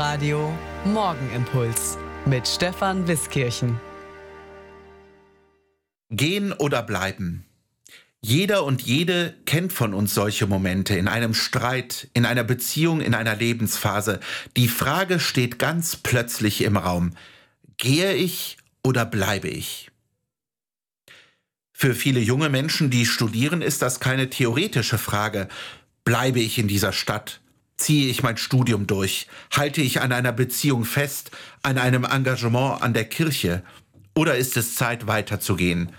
Radio Morgenimpuls mit Stefan Wiskirchen. Gehen oder bleiben? Jeder und jede kennt von uns solche Momente in einem Streit, in einer Beziehung, in einer Lebensphase. Die Frage steht ganz plötzlich im Raum: Gehe ich oder bleibe ich? Für viele junge Menschen, die studieren, ist das keine theoretische Frage. Bleibe ich in dieser Stadt? Ziehe ich mein Studium durch? Halte ich an einer Beziehung fest, an einem Engagement an der Kirche? Oder ist es Zeit, weiterzugehen?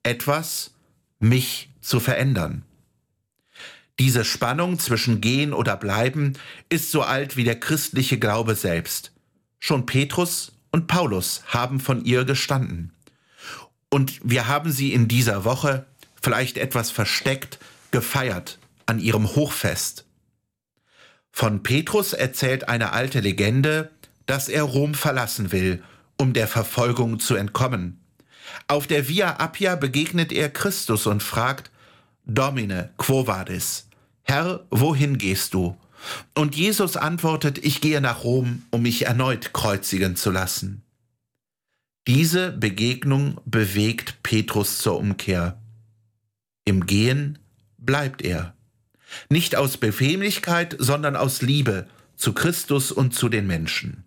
Mich zu verändern. Diese Spannung zwischen Gehen oder Bleiben ist so alt wie der christliche Glaube selbst. Schon Petrus und Paulus haben von ihr gestanden. Und wir haben sie in dieser Woche, vielleicht etwas versteckt, gefeiert an ihrem Hochfest. Von Petrus erzählt eine alte Legende, dass er Rom verlassen will, um der Verfolgung zu entkommen. Auf der Via Appia begegnet er Christus und fragt: Domine, quo vadis? Herr, wohin gehst du? Und Jesus antwortet: Ich gehe nach Rom, um mich erneut kreuzigen zu lassen. Diese Begegnung bewegt Petrus zur Umkehr. Im Gehen bleibt er. Nicht aus Bequemlichkeit, sondern aus Liebe zu Christus und zu den Menschen.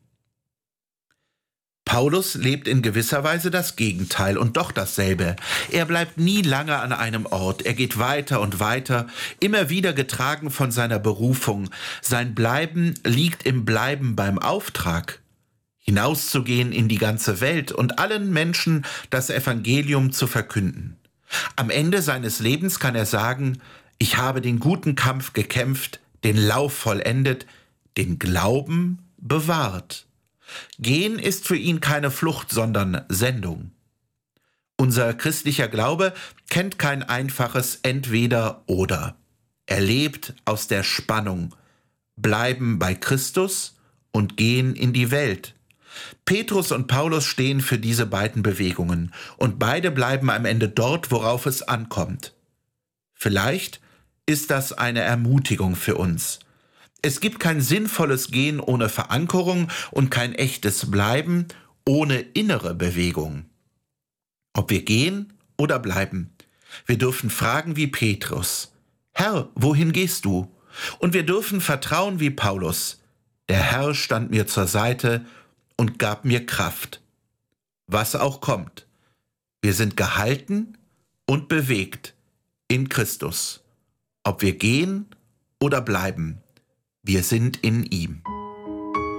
Paulus lebt in gewisser Weise das Gegenteil und doch dasselbe. Er bleibt nie lange an einem Ort. Er geht weiter und weiter, immer wieder getragen von seiner Berufung. Sein Bleiben liegt im Bleiben beim Auftrag, hinauszugehen in die ganze Welt und allen Menschen das Evangelium zu verkünden. Am Ende seines Lebens kann er sagen: Ich habe den guten Kampf gekämpft, den Lauf vollendet, den Glauben bewahrt. Gehen ist für ihn keine Flucht, sondern Sendung. Unser christlicher Glaube kennt kein einfaches Entweder-Oder. Er lebt aus der Spannung: Bleiben bei Christus und gehen in die Welt. Petrus und Paulus stehen für diese beiden Bewegungen und beide bleiben am Ende dort, worauf es ankommt. Vielleicht ist das eine Ermutigung für uns. Es gibt kein sinnvolles Gehen ohne Verankerung und kein echtes Bleiben ohne innere Bewegung. Ob wir gehen oder bleiben, wir dürfen fragen wie Petrus: Herr, wohin gehst du? Und wir dürfen vertrauen wie Paulus: Der Herr stand mir zur Seite und gab mir Kraft. Was auch kommt, wir sind gehalten und bewegt in Christus. Ob wir gehen oder bleiben, wir sind in ihm.